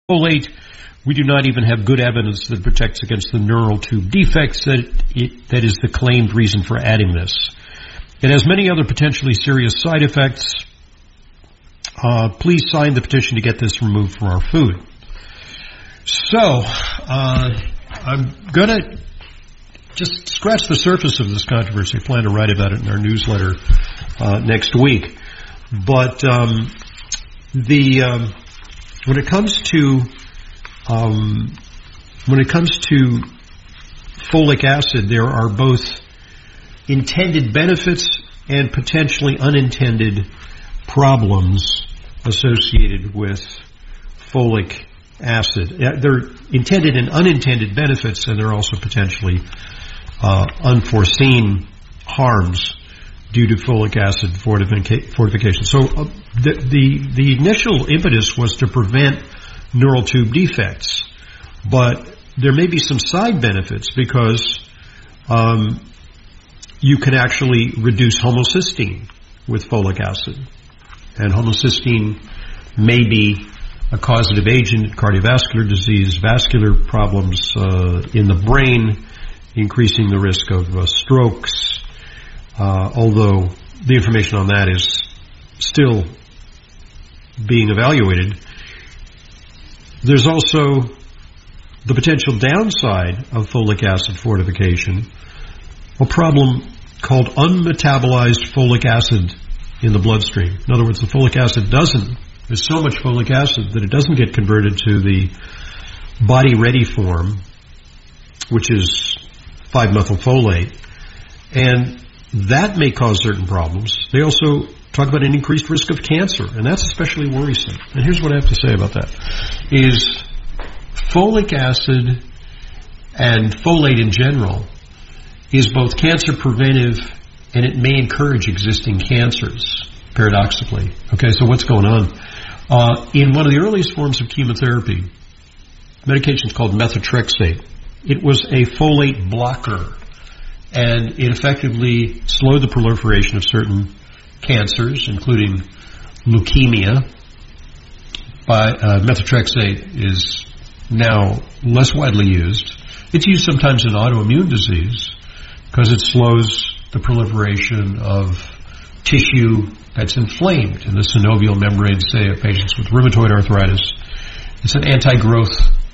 folate, we do not even have good evidence that protects against the neural tube defects that is the claimed reason for adding this. It has many other potentially serious side effects. Please sign the petition to get this removed from our food. So, I'm going to just scratch the surface of this controversy. I plan to write about it in our newsletter next week. But when it comes to folic acid, there are both intended benefits and potentially unintended problems associated with folic acid. There are intended and unintended benefits, and there are also potentially unforeseen harms due to folic acid fortification. So the initial impetus was to prevent neural tube defects, but there may be some side benefits because you can actually reduce homocysteine with folic acid, and homocysteine may be a causative agent in cardiovascular disease, vascular problems in the brain, increasing the risk of strokes, although the information on that is still being evaluated. There's also the potential downside of folic acid fortification, a problem called unmetabolized folic acid in the bloodstream. In other words, the folic acid there's so much folic acid that it doesn't get converted to the body-ready form, which is 5-methylfolate, and that may cause certain problems. They also talk about an increased risk of cancer, and that's especially worrisome. And here's what I have to say about that, is folic acid and folate in general is both cancer preventive and it may encourage existing cancers, paradoxically. Okay, so what's going on? In one of the earliest forms of chemotherapy, medication is called methotrexate. It was a folate blocker, and it effectively slowed the proliferation of certain cancers, including leukemia. Methotrexate is now less widely used. It's used sometimes in autoimmune disease because it slows the proliferation of tissue that's inflamed in the synovial membrane, say, of patients with rheumatoid arthritis. It's an anti-growth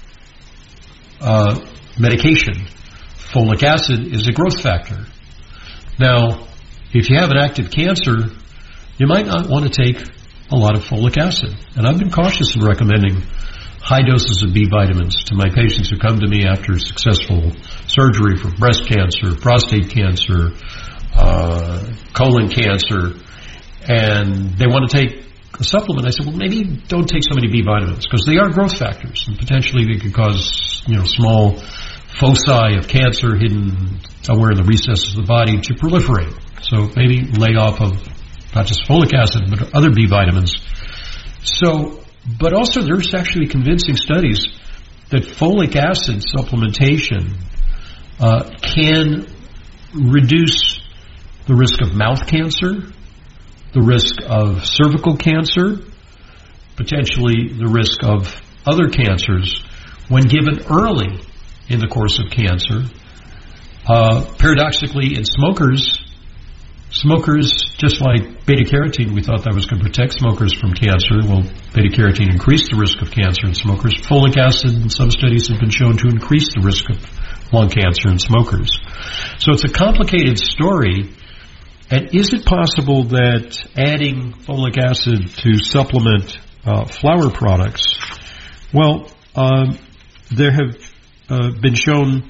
medication. Folic acid is a growth factor. Now, if you have an active cancer, you might not want to take a lot of folic acid. And I've been cautious in recommending high doses of B vitamins to my patients who come to me after successful surgery for breast cancer, prostate cancer, colon cancer, and they want to take a supplement. I said, well, maybe don't take so many B vitamins because they are growth factors, and potentially they could cause, small foci of cancer hidden somewhere in the recesses of the body to proliferate. So maybe lay off of not just folic acid, but other B vitamins. But also there's actually convincing studies that folic acid supplementation can reduce the risk of mouth cancer, the risk of cervical cancer, potentially the risk of other cancers when given early in the course of cancer. Paradoxically, in smokers, just like beta-carotene, we thought that was going to protect smokers from cancer. Well, beta-carotene increased the risk of cancer in smokers. Folic acid in some studies has been shown to increase the risk of lung cancer in smokers. So it's a complicated story. And is it possible that adding folic acid to supplement flour products? Well, there have been shown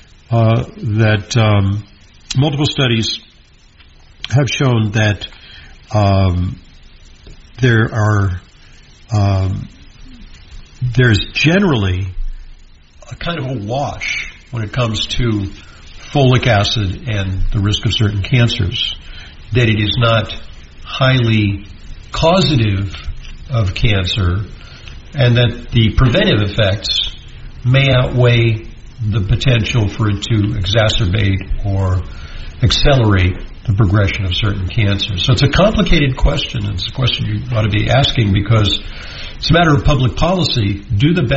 that multiple studies have shown that there's generally a kind of a wash when it comes to folic acid and the risk of certain cancers, that it is not highly causative of cancer, and that the preventive effects may outweigh the potential for it to exacerbate or accelerate the progression of certain cancers. So it's a complicated question, and it's a question you ought to be asking because it's a matter of public policy. Do the